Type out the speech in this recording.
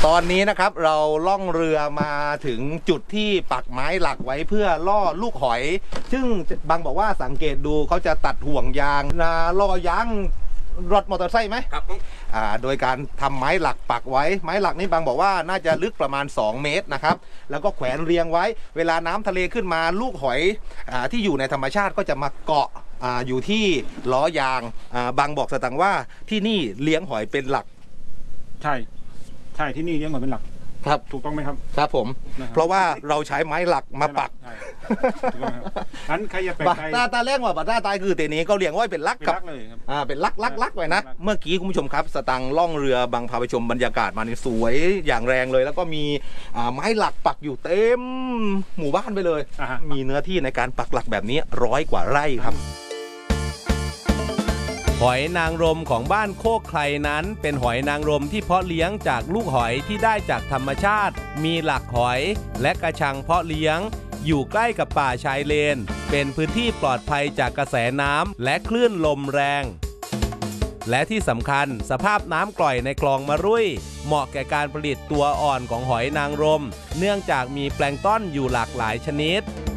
ตอนนี้นะครับเราล่องเรือมาถึงจุดที่ปักไม้หลักไว้เพื่อล่อลูกหอยซึ่งบางบอกว่าสังเกตดูเขาจะตัดห่วงยางล่อยางรถมอเตอร์ไซค์ไหมครับโดยการทำไม้หลักปักไว้ไม้หลักนี่บางบอกว่าน่าจะลึกประมาณ2 เมตรนะครับแล้วก็แขวนเรียงไว้เวลาน้ำทะเลขึ้นมาลูกหอยที่อยู่ในธรรมชาติก็จะมาเกาะอยู่ที่ล้อยางบางบอกสตังว่าที่นี่เลี้ยงหอยเป็นหลักใช่ที่นี่เลี้ยงหอยเป็นหลักครับถูกต้องไหมครับครับผมเพราะว่าเราใช้ไม้หลักมาปักถูกต้องครับงั้นใครจะไปตาแรกว่าตาตายคือเตนี้ก็เลี้ยงไว้เป็นลักครับเป็นลักไว้นะเมื่อกี้คุณผู้ชมครับสตังล่องเรือบางพาไปชมบรรยากาศมานี่สวยอย่างแรงเลยแล้วก็มีไม้หลักปักอยู่เต็มหมู่บ้านไปเลยมีเนื้อที่ในการปักหลักแบบนี้100 กว่าไร่ครับหอยนางรมของบ้านโคกใครนั้นเป็นหอยนางรมที่เพาะเลี้ยงจากลูกหอยที่ได้จากธรรมชาติมีหลักหอยและกระชังเพาะเลี้ยงอยู่ใกล้กับป่าชายเลนเป็นพื้นที่ปลอดภัยจากกระแสน้ำและคลื่นลมแรงและที่สำคัญสภาพน้ำกร่อยในคลองมะรุ่ยเหมาะแก่การผลิตตัวอ่อนของหอยนางรมเนื่องจากมีแพลงก์ต้นอยู่หลากหลายชนิด